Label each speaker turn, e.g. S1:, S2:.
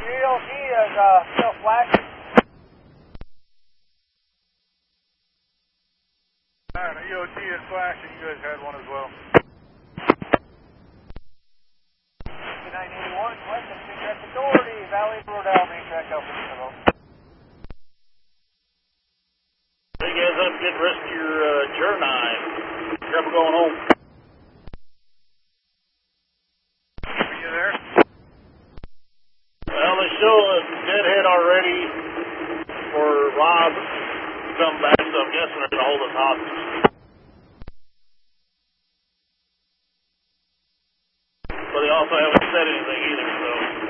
S1: EOT is still flashing.
S2: Alright, EOT is flashing. You guys had one as well.
S1: 981, Western Direct Authority, Valley Road Albany, track out for the
S3: Hey guys, I'm getting rest of your J9. Trouble going home.
S2: Are you there?
S3: Well, they show a deadhead already for Rob to come back, so I'm guessing they're going to hold us hostage. But they also haven't said anything either, so...